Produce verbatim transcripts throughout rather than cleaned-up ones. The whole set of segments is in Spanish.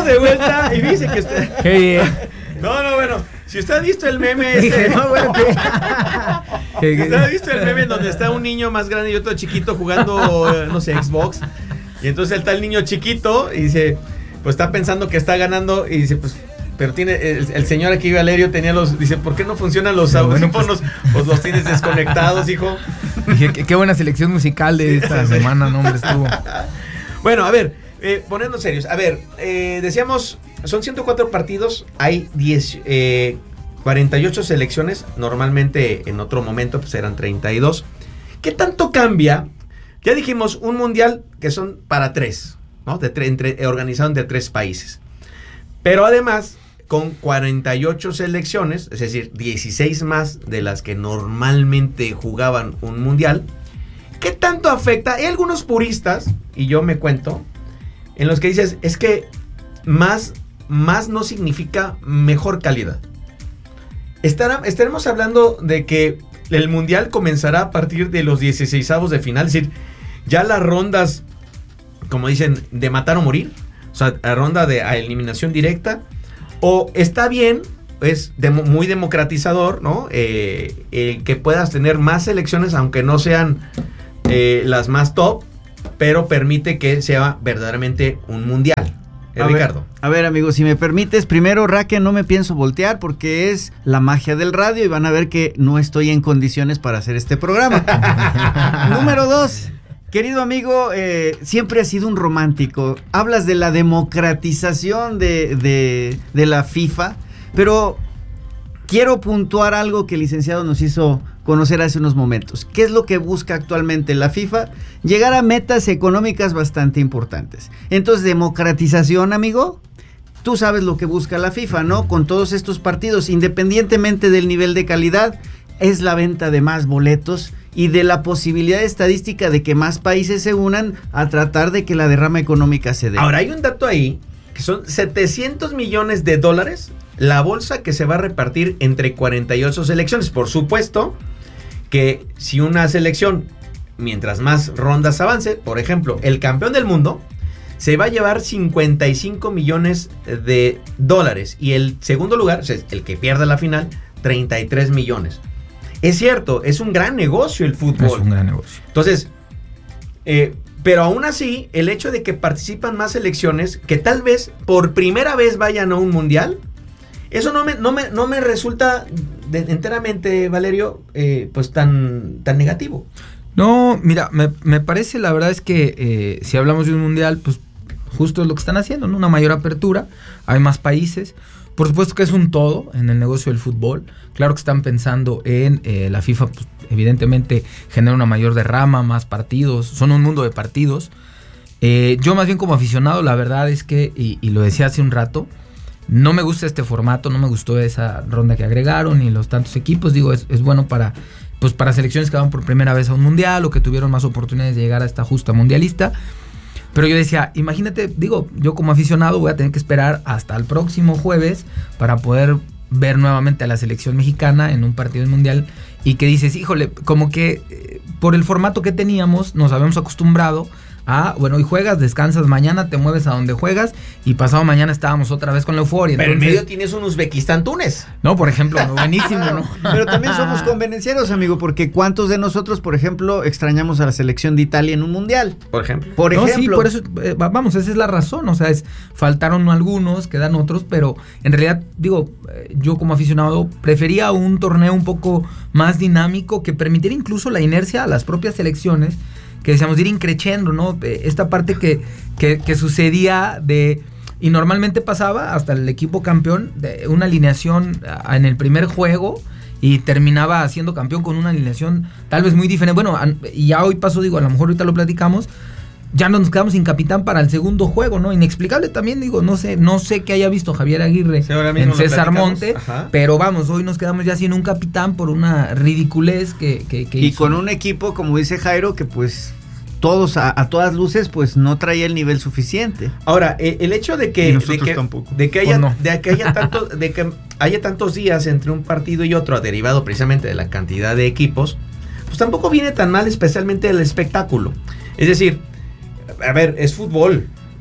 estamos de vuelta y dice que usted... Qué bien. No, no, bueno, si usted ha visto el meme este... no, bueno, ¿qué? ¿Usted ha visto el meme en donde está un niño más grande y otro chiquito jugando, no sé, Xbox? Y entonces está el niño chiquito y dice, pues está pensando que está ganando y dice, pues... Pero tiene, el, el señor aquí, Valerio, tenía los... Dice, ¿por qué no funcionan los audífonos? Bueno, pues, pues los tienes desconectados, hijo. Dije, qué, qué buena selección musical de esta sí, semana, no, hombre, estuvo. Bueno, a ver, eh, poniéndonos serios. A ver, eh, decíamos, son ciento cuatro partidos, hay diez, eh, cuarenta y ocho selecciones. Normalmente en otro momento pues eran treinta y dos. ¿Qué tanto cambia? Ya dijimos, un mundial que son para tres, ¿no? De tre- entre, eh, organizado entre tres países. Pero además... con cuarenta y ocho selecciones, es decir, dieciséis más de las que normalmente jugaban un mundial. ¿Qué tanto afecta? Hay algunos puristas, y yo me cuento, en los que dices, es que más, más no significa mejor calidad. Estará, estaremos hablando de que el mundial comenzará a partir de los dieciseisavos de final, es decir, ya las rondas, como dicen, de matar o morir, o sea, la ronda de a eliminación directa. O está bien, es de, muy democratizador, ¿no? Eh, eh, que puedas tener más selecciones, aunque no sean eh, las más top, pero permite que sea verdaderamente un mundial. Eh, a Ricardo. Ver, a ver, amigos, si me permites, primero, Raque, no me pienso voltear porque es la magia del radio y van a ver que no estoy en condiciones para hacer este programa. Número dos. Querido amigo, eh, siempre has sido un romántico. Hablas de la democratización de, de, de la FIFA, pero quiero puntuar algo que el licenciado nos hizo conocer hace unos momentos. ¿Qué es lo que busca actualmente la FIFA? Llegar a metas económicas bastante importantes. Entonces, democratización, amigo, tú sabes lo que busca la FIFA, ¿no? Con todos estos partidos, independientemente del nivel de calidad, es la venta de más boletos y de la posibilidad estadística de que más países se unan a tratar de que la derrama económica se dé. Ahora, hay un dato ahí, que son setecientos millones de dólares, la bolsa que se va a repartir entre cuarenta y ocho selecciones. Por supuesto que si una selección, mientras más rondas avance, por ejemplo, el campeón del mundo, se va a llevar cincuenta y cinco millones de dólares. Y el segundo lugar, o sea, el que pierda la final, treinta y tres millones. Es cierto, es un gran negocio el fútbol. Es un gran negocio. Entonces, eh, pero aún así, el hecho de que participan más selecciones, que tal vez por primera vez vayan a un mundial, eso no me, no me, no me resulta de, enteramente, Valerio, eh, pues tan, tan negativo. No, mira, me, me parece, la verdad es que eh, si hablamos de un mundial, pues justo es lo que están haciendo, ¿no? Una mayor apertura, hay más países. Por supuesto que es un todo en el negocio del fútbol. Claro que están pensando en eh, la FIFA, pues, evidentemente genera una mayor derrama, más partidos, son un mundo de partidos. Eh, yo más bien como aficionado, la verdad es que, y, y lo decía hace un rato, no me gusta este formato, no me gustó esa ronda que agregaron y los tantos equipos. Digo, es, es bueno para, pues, para selecciones que van por primera vez a un mundial o que tuvieron más oportunidades de llegar a esta justa mundialista. Pero yo decía, imagínate, digo, yo como aficionado voy a tener que esperar hasta el próximo jueves para poder ver nuevamente a la selección mexicana en un partido mundial y que dices, híjole, como que eh, por el formato que teníamos nos habíamos acostumbrado a, bueno, hoy juegas, descansas, mañana te mueves a donde juegas y pasado mañana estábamos otra vez con la euforia. Pero entonces, en medio tienes un Uzbekistán-Túnez. No, por ejemplo, buenísimo, ¿no? Pero también somos convenencieros, amigo, porque ¿cuántos de nosotros, por ejemplo, extrañamos a la selección de Italia en un mundial? Por ejemplo. Por No, ejemplo. sí, por eso, eh, vamos, esa es la razón, o sea, es faltaron algunos, quedan otros, pero en realidad, digo, eh, yo como aficionado prefería un torneo un poco más dinámico que permitiera incluso la inercia a las propias selecciones, que decíamos de ir increciendo, ¿no? Esta parte que, que, que sucedía de... Y normalmente pasaba hasta el equipo campeón de una alineación en el primer juego y terminaba siendo campeón con una alineación tal vez muy diferente. Bueno, y ya hoy pasó, digo, a lo mejor ahorita lo platicamos, ya nos quedamos sin capitán para el segundo juego, ¿no? Inexplicable también, digo, no sé, no sé qué haya visto Javier Aguirre sí, en César Monte, ajá, pero vamos, hoy nos quedamos ya sin un capitán por una ridiculez que, que, que y hizo. con un equipo, como dice Jairo, que pues todos, a, a todas luces, pues no traía el nivel suficiente. Ahora, eh, el hecho de que, Y nosotros de que, tampoco. de que haya, Pues no. de que haya tanto, de que haya tantos días entre un partido y otro, derivado precisamente de la cantidad de equipos, pues tampoco viene tan mal, especialmente el espectáculo. Es decir, a ver, es fútbol.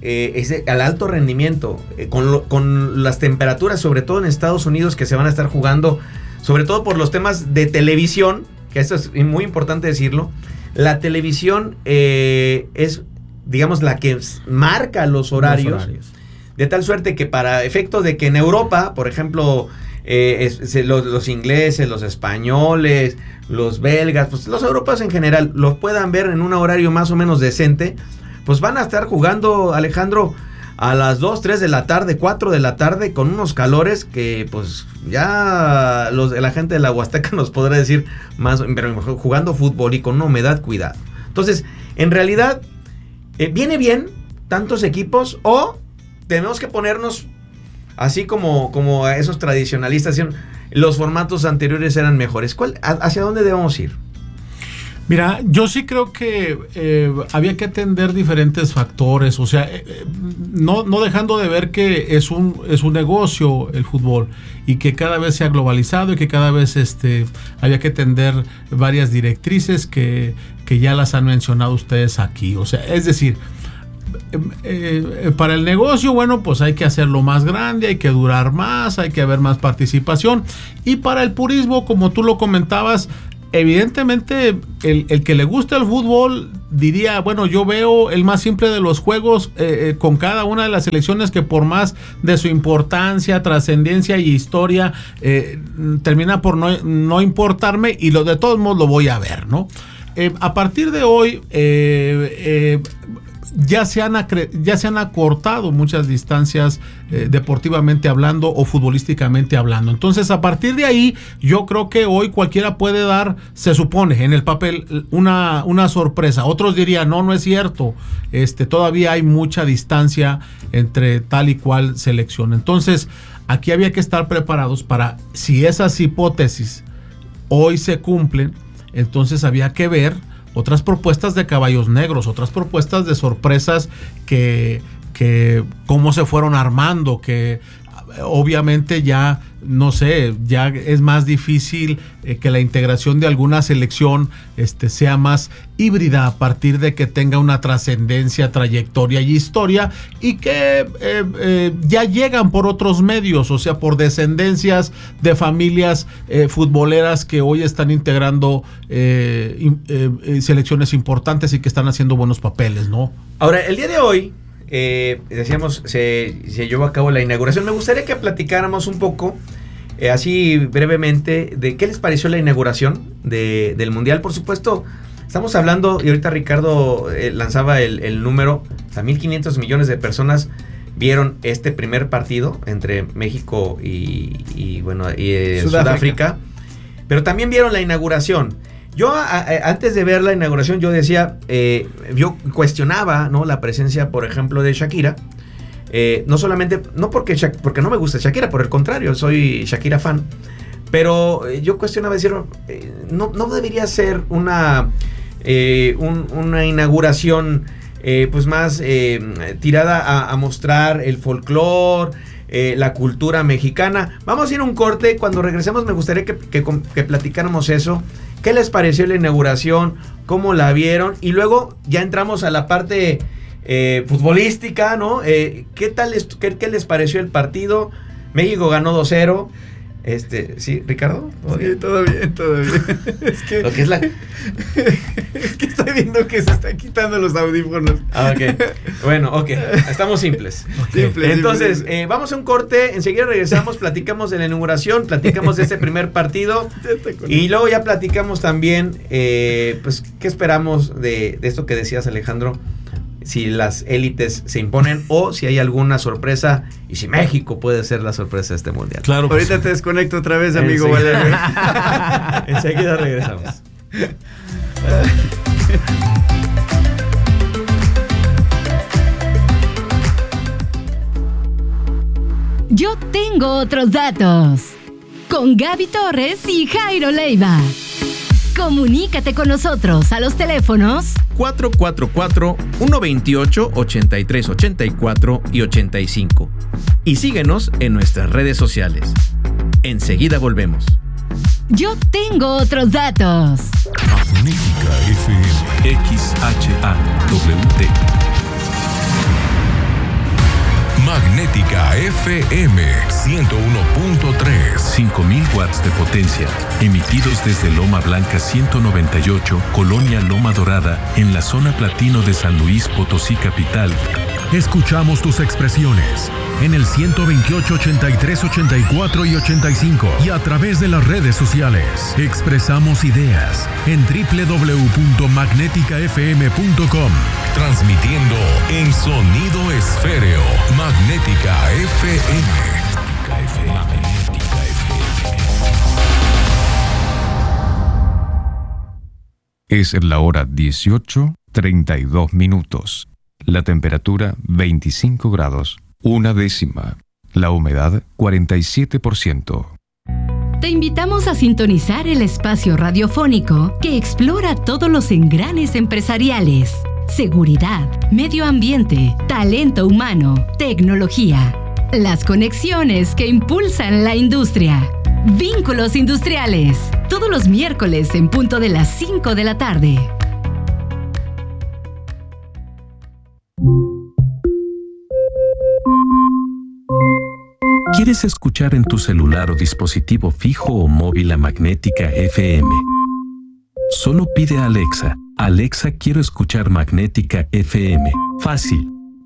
eh, es de, al alto rendimiento, eh, con, lo, con las temperaturas, sobre todo en Estados Unidos, que se van a estar jugando, sobre todo por los temas de televisión, que esto es muy importante decirlo. La televisión eh, es, digamos, la que marca los horarios, los horarios, de tal suerte que para efectos de que en Europa, por ejemplo, eh, es, es, los, los ingleses, los españoles, los belgas, pues los europeos en general, los puedan ver en un horario más o menos decente, pues van a estar jugando, Alejandro, a las dos, tres de la tarde, cuatro de la tarde, con unos calores que pues ya los, la gente de la Huasteca nos podrá decir más, pero jugando fútbol y con una humedad, cuidado. Entonces, en realidad, eh, ¿viene bien tantos equipos o tenemos que ponernos así como, como a esos tradicionalistas? Los formatos anteriores eran mejores. ¿Cuál, ¿Hacia dónde debemos ir? Mira, yo sí creo que eh, había que atender diferentes factores, o sea, eh, no, no dejando de ver que es un, es un negocio el fútbol y que cada vez se ha globalizado y que cada vez este, había que atender varias directrices que, que ya las han mencionado ustedes aquí. O sea, es decir, eh, eh, para el negocio, bueno, pues hay que hacerlo más grande, hay que durar más, hay que haber más participación. Y para el purismo, como tú lo comentabas, evidentemente el, el que le gusta el fútbol diría, bueno, yo veo el más simple de los juegos eh, eh, con cada una de las selecciones que por más de su importancia, trascendencia y historia eh, termina por no, no importarme y lo de todos modos lo voy a ver, ¿no? Eh, a partir de hoy eh, eh, Ya se, han acre- ya se han acortado muchas distancias eh, deportivamente hablando o futbolísticamente hablando. Entonces, a partir de ahí, yo creo que hoy cualquiera puede dar, se supone, en el papel, una, una sorpresa. Otros dirían, no, no es cierto. Este, todavía hay mucha distancia entre tal y cual selección. Entonces, aquí había que estar preparados para, si esas hipótesis hoy se cumplen, entonces había que ver otras propuestas de caballos negros, otras propuestas de sorpresas que, que cómo se fueron armando, que obviamente ya, no sé, ya es más difícil eh, que la integración de alguna selección este, sea más híbrida a partir de que tenga una trascendencia, trayectoria y historia y que eh, eh, ya llegan por otros medios, o sea, por descendencias de familias eh, futboleras que hoy están integrando eh, eh, selecciones importantes y que están haciendo buenos papeles, ¿no? Ahora, el día de hoy, Eh, decíamos, se, se llevó a cabo la inauguración. Me gustaría que platicáramos un poco, eh, así brevemente, de qué les pareció la inauguración de, del Mundial. Por supuesto, estamos hablando, y ahorita Ricardo eh, lanzaba el, el número, a mil quinientos millones de personas vieron este primer partido entre México y, y bueno, y, eh, Sudáfrica. Sudáfrica, pero también vieron la inauguración. Yo a, a, antes de ver la inauguración yo decía, eh, yo cuestionaba, ¿no?, la presencia, por ejemplo, de Shakira, eh, no solamente, no porque, Sha- porque no me gusta Shakira, por el contrario, soy Shakira fan, pero eh, yo cuestionaba decir, eh, no, no debería ser una, eh, un, una inauguración eh, pues más eh, tirada a, a mostrar el folclore, eh, la cultura mexicana. Vamos a ir a un corte, cuando regresemos me gustaría que, que, que platicáramos eso. ¿Qué les pareció la inauguración? ¿Cómo la vieron? Y luego ya entramos a la parte eh, futbolística, ¿no? Eh, ¿qué tal les, qué, qué les pareció el partido? México ganó dos cero. Este, ¿sí, Ricardo? ¿Todo sí, bien? todo bien, todo bien. Es que, Lo que es, la... es que estoy viendo que se están quitando los audífonos. Ah, ok. Bueno, ok. Estamos simples. Okay. Simple, Entonces, simple. Eh, vamos a un corte. Enseguida regresamos, platicamos de la inauguración, platicamos de ese primer partido. Y luego ya platicamos también, eh, pues, ¿qué esperamos de, de esto que decías, Alejandro? Si las élites se imponen o si hay alguna sorpresa y si México puede ser la sorpresa de este mundial. Claro. Ahorita sí. Te desconecto otra vez, amigo Valerio. Enseguida regresamos. Yo tengo otros datos. Con Gaby Torres y Jairo Leiva. Comunícate con nosotros a los teléfonos cuatro cuatro cuatro, uno dos ocho, ocho tres ocho cuatro y ochenta y cinco. Y síguenos en nuestras redes sociales. Enseguida volvemos. Yo tengo otros datos. Magnética F M X H A W T. Magnética F M ciento uno punto tres. cinco mil watts de potencia, emitidos desde Loma Blanca ciento noventa y ocho, Colonia Loma Dorada, en la zona platino de San Luis Potosí capital. Escuchamos tus expresiones en el ciento veintiocho, ochenta y tres, ochenta y cuatro y ochenta y cinco y a través de las redes sociales. Expresamos ideas en doble u doble u doble u punto magnética f m punto com. Transmitiendo en sonido esféreo. Magnética F M. Magnética F M. Es la hora dieciocho, treinta y dos minutos. La temperatura veinticinco grados, una décima. La humedad cuarenta y siete por ciento. Te invitamos a sintonizar el espacio radiofónico que explora todos los engranes empresariales: seguridad, medio ambiente, talento humano, tecnología. Las conexiones que impulsan la industria. Vínculos Industriales. Todos los miércoles en punto de las cinco de la tarde. ¿Quieres escuchar en tu celular o dispositivo fijo o móvil a Magnética F M? Solo pide a Alexa: Alexa, quiero escuchar Magnética F M. Fácil.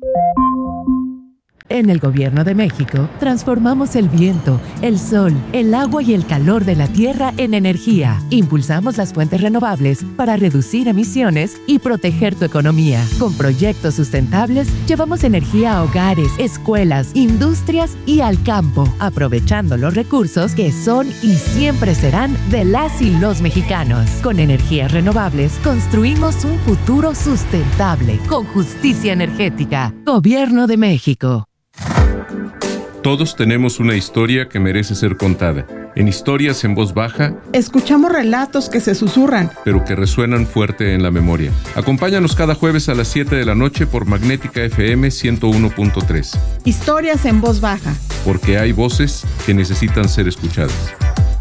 En el Gobierno de México, transformamos el viento, el sol, el agua y el calor de la tierra en energía. Impulsamos las fuentes renovables para reducir emisiones y proteger tu economía. Con proyectos sustentables, llevamos energía a hogares, escuelas, industrias y al campo, aprovechando los recursos que son y siempre serán de las y los mexicanos. Con energías renovables, construimos un futuro sustentable, con justicia energética. Gobierno de México. Todos tenemos una historia que merece ser contada. En Historias en Voz Baja, escuchamos relatos que se susurran, pero que resuenan fuerte en la memoria. Acompáñanos cada jueves a las siete de la noche por Magnética F M ciento uno punto tres. Historias en Voz Baja. Porque hay voces que necesitan ser escuchadas.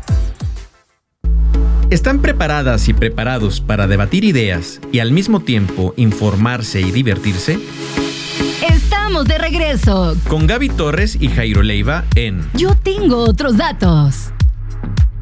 ¿Están preparadas y preparados para debatir ideas y al mismo tiempo informarse y divertirse? Estamos de regreso con Gaby Torres y Jairo Leiva en Yo Tengo Otros Datos.